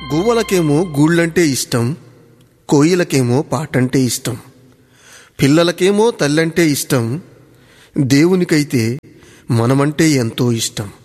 గువ్వలకేమో గూళ్ళంటే ఇష్టం, కోయిలకేమో పాటంటే ఇష్టం, పిల్లలకేమో తల్లంటే ఇష్టం, దేవునికైతే మనమంటే ఎంతో ఇష్టం.